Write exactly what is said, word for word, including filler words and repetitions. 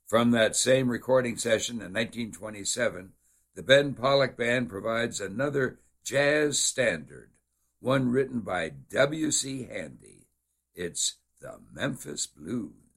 From that same recording session in nineteen twenty-seven, the Ben Pollack Band provides another jazz standard, one written by W C Handy. It's the Memphis Blues.